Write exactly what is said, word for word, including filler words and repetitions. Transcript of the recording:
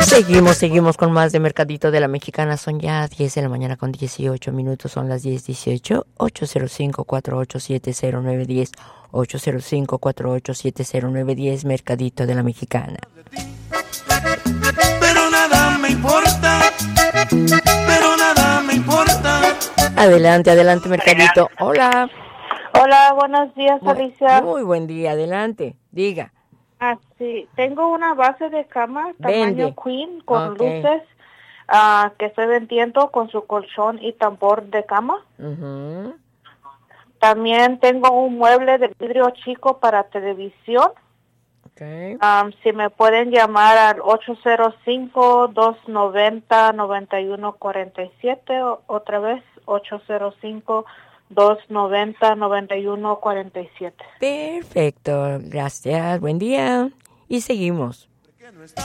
Seguimos, seguimos con más de Mercadito de la Mexicana. Son ya diez de la mañana con dieciocho minutos, son las diez dieciocho. ocho cero cinco, cuatro ocho siete, cero nueve uno cero, ocho cero cinco, cuatro ocho siete, cero nueve uno cero, Mercadito de la Mexicana. Pero nada me importa, pero nada me importa. Adelante, adelante, Mercadito. Hola. Hola, buenos días, Alicia. Muy buen día, adelante, diga. Ah, sí, tengo una base de cama tamaño Vende. queen con Okay. luces ah, que estoy vendiendo con su colchón y tambor de cama. Uh-huh. También tengo un mueble de vidrio chico para televisión. Okay. Um, si me pueden llamar al ocho cero cinco, dos nueve cero, nueve uno cuatro siete, o, otra vez ocho cero cinco, dos nueve cero, nueve uno cuatro siete. Perfecto, gracias, buen día. Y seguimos.